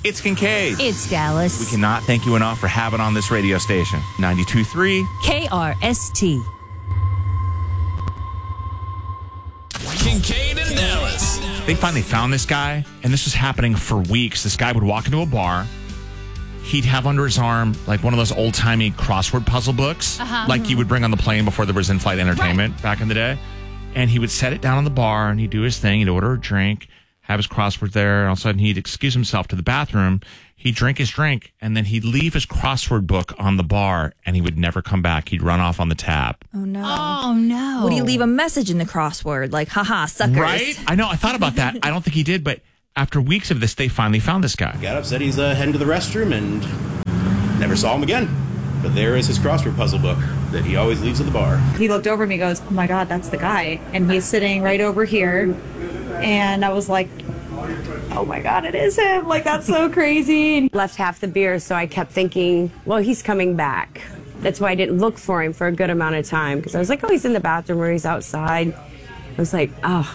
It's Kincaid. It's Dallas. We cannot thank you enough for having on this radio station. 92.3 KRST. Kincaid and Dallas. They finally found this guy, and this was happening for weeks. This guy would walk into a bar. He'd have under his arm like one of those old-timey crossword puzzle books, like you would bring on the plane before there was in-flight entertainment back in the day. And he would set it down on the bar, and he'd do his thing. He'd order a drink, have his crossword there, and all of a sudden he'd excuse himself to the bathroom. He'd drink his drink, and then he'd leave his crossword book on the bar, and he would never come back. He'd run off on the tab. Oh, no. Oh, no. Would he leave a message in the crossword? Like, haha, suckers. Right? I know. I thought about that. I don't think he did, but after weeks of this, they finally found this guy. Got up, said he's heading to the restroom, and never saw him again. But there is his crossword puzzle book that he always leaves at the bar. He looked over at me and goes, oh my God, that's the guy. And he's sitting right over here. And I was like, oh my God, it is him. Like, that's so crazy. And Left half the beer, so I kept thinking, well, he's coming back. That's why I didn't look for him for a good amount of time. Because I was like, oh, he's in the bathroom or he's outside. I was like, oh,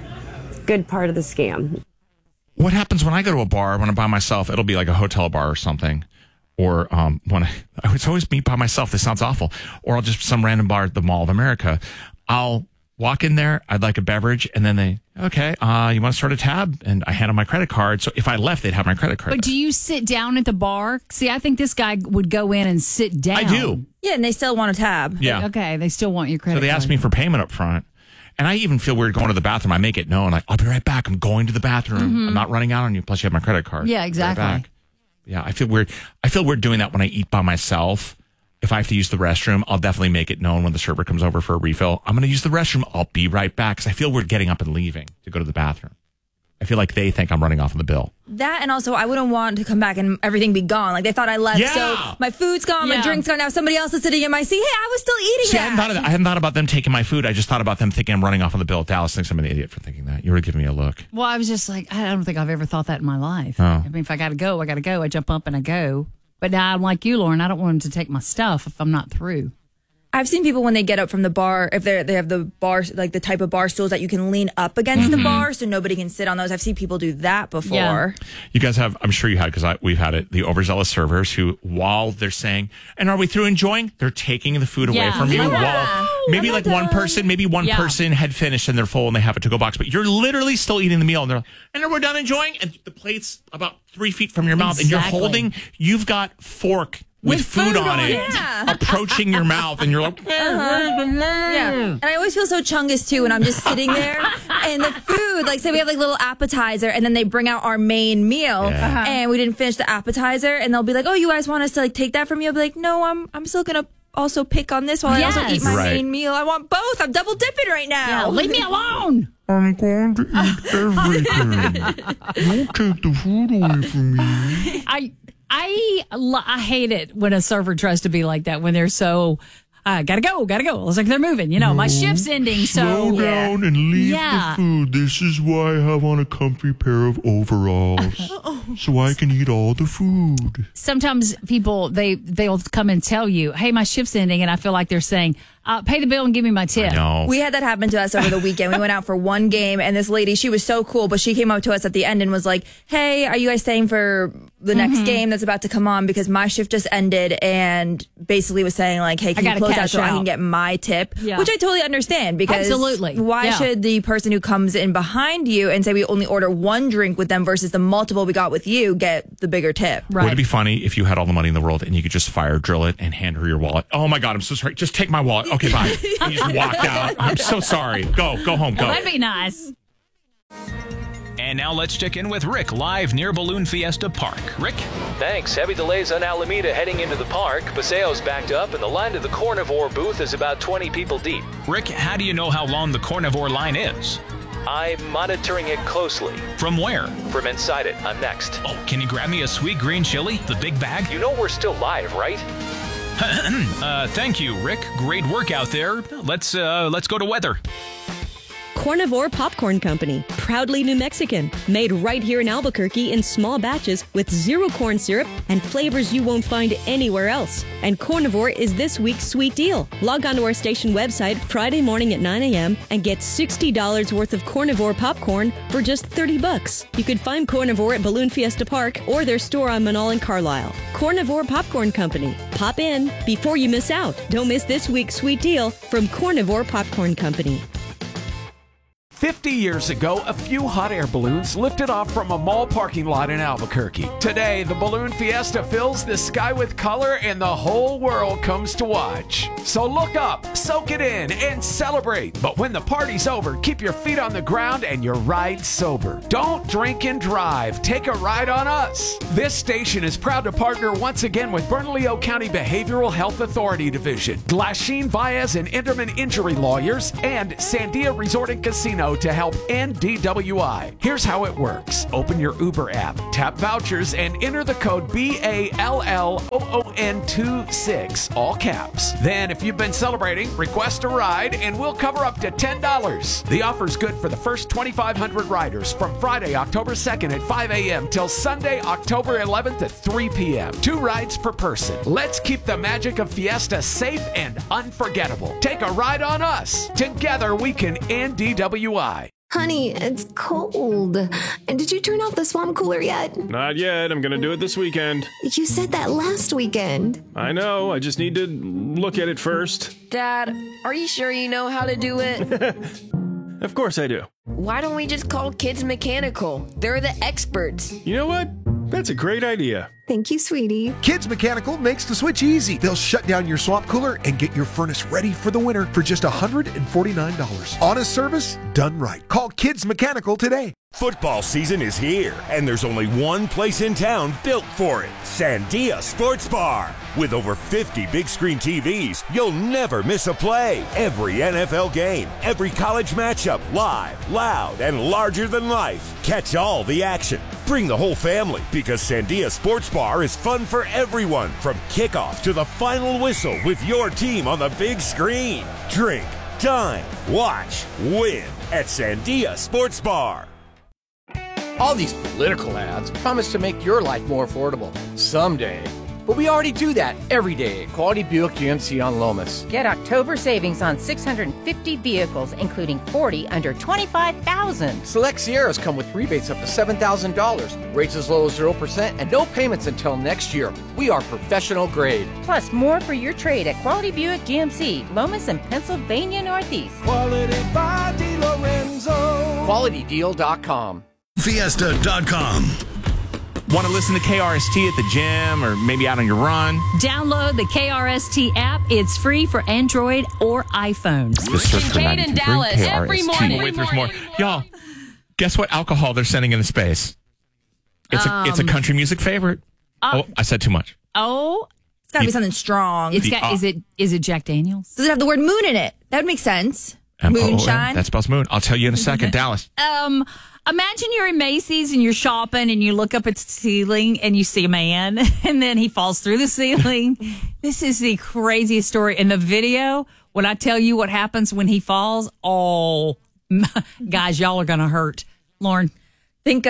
good part of the scam. What happens when I go to a bar, when I'm by myself, it'll be like a hotel bar or something. Or when it's always me by myself. This sounds awful. Or I'll just some random bar at the Mall of America. I'll walk in there. I'd like a beverage, and then they, okay, you want to start a tab? And I hand them my credit card. So if I left, they'd have my credit card. But do you sit down at the bar? See, I think this guy would go in and sit down. I do. Yeah, and they still want a tab. Yeah. Okay, they still want your credit So they card. ask me for payment up front. And I even feel weird going to the bathroom. I make it known, like, I'll be right back. I'm going to the bathroom. I'm not running out on you. Plus, you have my credit card. Yeah, I'll be right exactly. back. Yeah, I feel weird. I feel weird doing that when I eat by myself. If I have to use the restroom, I'll definitely make it known when the server comes over for a refill. I'm going to use the restroom. I'll be right back. Because I feel weird getting up and leaving to go to the bathroom. I feel like they think I'm running off on the bill. That, and also I wouldn't want to come back and everything be gone. Like, they thought I left, Yeah. so my food's gone, my Yeah. drink's gone. Now somebody else is sitting in my seat. Hey, I was still eating See, that. I hadn't thought of that. I hadn't thought about them taking my food. I just thought about them thinking I'm running off on the bill. Dallas thinks I'm an idiot for thinking that. You were giving me a look. Well, I was just like, I don't think I've ever thought that in my life. Oh. I mean, if I got to go, I got to go. I jump up and I go. But now I'm like you, Lauren. I don't want him to take my stuff if I'm not through. I've seen people when they get up from the bar, if they have the bar, like the type of bar stools that you can lean up against the bar so nobody can sit on those. I've seen people do that before. Yeah. You guys have, I'm sure you had, because we've had it, the overzealous servers who, while they're saying, and are we through enjoying? They're taking the food away Yeah. from you. Yeah. While maybe I'm like not one done. person, Yeah. person had finished and they're full and they have a to-go box, but you're literally still eating the meal and they're like, and then we're done enjoying, and the plate's about 3 feet from your mouth and Exactly. you've got fork with food on it, Yeah. approaching your mouth, and you're like, Yeah. And I always feel so chungus too when I'm just sitting there and the food, like say we have like little appetizer and then they bring out our main meal Yeah. and we didn't finish the appetizer and they'll be like, oh, you guys want us to like take that from you? I'll be like, no, I'm still going to also pick on this while I also Yes. eat my Right. main meal. I want both. I'm double dipping right Yeah, now. leave me alone. I'm going to eat everything. Don't take the food away from me. I hate it when a server tries to be like that, when they're so, gotta go. It's like they're moving. You know, my shift's ending, so. Slow down and leave Yeah. the food. This is why I have on a comfy pair of overalls. So I can eat all the food. Sometimes people, they'll come and tell you, hey, my shift's ending, and I feel like they're saying, pay the bill and give me my tip. No. We had that happen to us over the weekend. We went out for one game, and this lady, she was so cool, but she came up to us at the end and was like, hey, are you guys staying for the next game that's about to come on? Because my shift just ended, and basically was saying, like, hey, can you gotta close out cash so I out. can get my tip? Yeah. Which I totally understand, because Absolutely. why Yeah. should the person who comes in behind you and say we only order one drink with them versus the multiple we got with you get the bigger tip? Right. Would it be funny if you had all the money in the world and you could just fire drill it and hand her your wallet? Oh my God, I'm so sorry. Just take my wallet. Okay, bye. And you just walked out. I'm so sorry. Go home, go. That'd be nice. And now let's check in with Rick live near Balloon Fiesta Park. Rick? Thanks. Heavy delays on Alameda heading into the park. Paseo's backed up, and the line to the Carnivore booth is about 20 people deep. Rick, how do you know how long the Carnivore line is? I'm monitoring it closely. From where? From inside it. I'm next. Oh, can you grab me a sweet green chili? The big bag? You know we're still live, right? Thank you, Rick. Great work out there. Let's go to weather. Cornivore Popcorn Company, proudly New Mexican, made right here in Albuquerque in small batches with zero corn syrup and flavors you won't find anywhere else. And Cornivore is this week's sweet deal. Log on to our station website Friday morning at 9 a.m. and get $60 worth of Cornivore popcorn for just $30. You can find Cornivore at Balloon Fiesta Park or their store on Manal and Carlisle. Cornivore Popcorn Company. Pop in before you miss out. Don't miss this week's sweet deal from Cornivore Popcorn Company. 50 years ago, a few hot air balloons lifted off from a mall parking lot in Albuquerque. Today, the Balloon Fiesta fills the sky with color and the whole world comes to watch. So look up, soak it in, and celebrate. But when the party's over, keep your feet on the ground and your ride sober. Don't drink and drive. Take a ride on us. This station is proud to partner once again with Bernalillo County Behavioral Health Authority Division, Glasheen, Baez, and Enderman Injury Lawyers, and Sandia Resort and Casino to help end DWI. Here's how it works. Open your Uber app, tap vouchers, and enter the code BALLOON26, all caps. Then, if you've been celebrating, request a ride, and we'll cover up to $10. The offer's good for the first 2,500 riders from Friday, October 2nd at 5 a.m. till Sunday, October 11th at 3 p.m. 2 rides per person. Let's keep the magic of Fiesta safe and unforgettable. Take a ride on us. Together, we can end DWI. Honey, it's cold. And did you turn off the swamp cooler yet? Not yet. I'm going to do it this weekend. You said that last weekend. I know. I just need to look at it first. Dad, are you sure you know how to do it? Of course I do. Why don't we just call Kids Mechanical? They're the experts. You know what? That's a great idea. Thank you, sweetie. Kids Mechanical makes the switch easy. They'll shut down your swamp cooler and get your furnace ready for the winter for just $149. Honest service, done right. Call Kids Mechanical today. Football season is here, and there's only one place in town built for it, Sandia Sports Bar. With over 50 big screen TVs, you'll never miss a play. Every NFL game, every college matchup, live, loud, and larger than life. Catch all the action. Bring the whole family, because Sandia Sports Bar is fun for everyone, from kickoff to the final whistle with your team on the big screen. Drink, dine, watch, win at Sandia Sports Bar. All these political ads promise to make your life more affordable someday. But we already do that every day at Quality Buick GMC on Lomas. Get October savings on 650 vehicles, including 40 under $25,000. Select Sierras come with rebates up to $7,000, rates as low as 0%, and no payments until next year. We are professional grade. Plus, more for your trade at Quality Buick GMC, Lomas and Pennsylvania Northeast. Quality by DiLorenzo. QualityDeal.com. Fiesta.com. Want to listen to KRST at the gym or maybe out on your run? Download the KRST app. It's free for Android or iPhones. Kate in Dallas every morning. Wait, there's more. Y'all, guess what alcohol they're sending into space? It's a country music favorite. Oh, I said too much. Oh, it's got to be something strong. Is it Jack Daniels? Does it have the word moon in it? That would make sense. Moonshine. That spells moon. I'll tell you in a second. Dallas. Imagine you're in Macy's and you're shopping and you look up at the ceiling and you see a man and then he falls through the ceiling. This is the craziest story. In the video, when I tell you what happens when he falls, oh, guys, y'all are going to hurt. Lauren. Think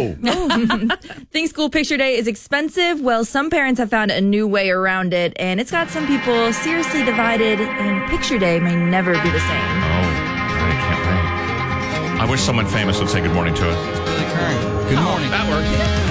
school picture day is expensive. Well, some parents have found a new way around it, and it's got some people seriously divided, and picture day may never be the same. I can't wait. I wish someone famous would say good morning to us. It's Billy Curran. Good morning. That works.